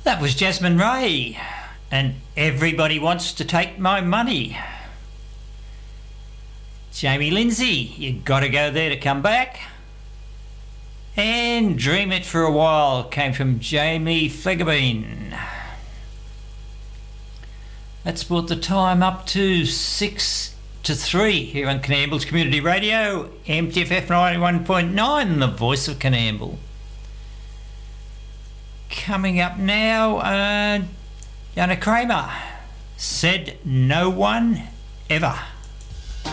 That was Jasmine Ray, and Everybody Wants to Take My Money. Jamie Lindsay, You Gotta Go There to Come Back. And Dream It for a While came from Jamie Flegabine. That's brought the time up to 6 to 3 here on Coonamble's Community Radio, MTFF 91.9, the voice of Coonamble. Coming up now, Jana Kramer, Said No One Ever.